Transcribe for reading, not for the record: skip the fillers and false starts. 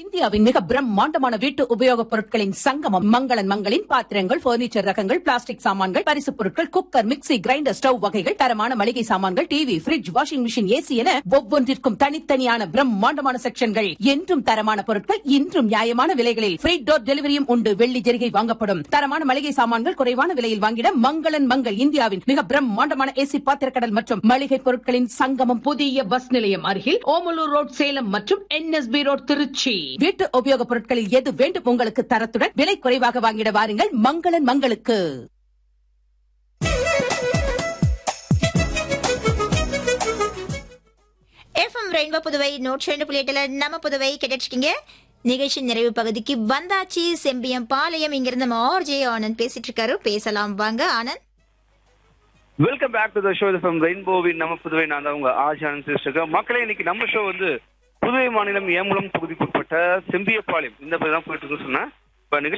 இந்தியாவின் மிக பிரம்மாண்டமான வீட்டு உபயோகப் பொருட்களின் சங்கமம் மங்களன் மங்களின் பாத்திரங்கள், பர்னிச்சர் ரகங்கள், பிளாஸ்டிக் சாமான்கள், பரிசுப் பொருட்கள், குக்கர், மிக்ஸி, கிரைண்டர், ஸ்டவ் வகைகள், தரமான மளிகை சாமான்கள், TV, fridge, washing machine, AC என ஒவ்வொன்றிற்கும் தனித்தனியான பிரம்மாண்டமான செக்ஷன்கள். என்றும் தரமான பொருட்கள், இன்றும் நியாயமான விலைகளில் ஃப்ரீ டோர் டெலிவரியும் உண்டு. வெள்ளி ஜெரிகை வாங்கப்படும். தரமான மளிகை சாமான்கள் குறைவான விலையில் வாங்கிட மங்களன் மங்கள். இந்தியாவின் மிக பிரம்மாண்டமான ஏசி பாத்திரக்கடல் மற்றும் மளிகை பொருட்களின் சங்கமம். புதிய பஸ் நிலையம் அருகில் ஓமலூர் ரோட் சேலம் மற்றும் NSB ரோட் திருச்சி. வீட்டு உபயோகப் பொருட்களில் எது வேண்டும் உங்களுக்கு தரத்துடன் விலை குறைவாக வாங்கிட வாருங்கள் மங்களன் மங்களுக்கு. எஃப்எம் ரெயின்போ புதுவை 102.8 நம்ம புதுவை கேட்டுருக்கீங்க. நிகழ்ச்சி நிறைவு பகுதிக்கு வந்தாச்சு. செம்பியம் பாளையம் இங்கிருந்து RJ ஆனந்த் பேசிட்டு இருக்காரு. பேசலாம் வாங்க Anand. Welcome back to the show from ரெயின்போவின் நம்ம புதுவை. நான் தான் உங்க RJ ஆனந்த் பேசிட்டு மக்களே. இன்னைக்கு நம்ம ஷோ வந்து புதுவை மாநிலம் ஏம்பலம் தொகுதிக்குட்பட்ட செம்பியப்பாளையம் இந்த தான் போயிட்டு இருக்குன்னு சொன்னேன். இப்ப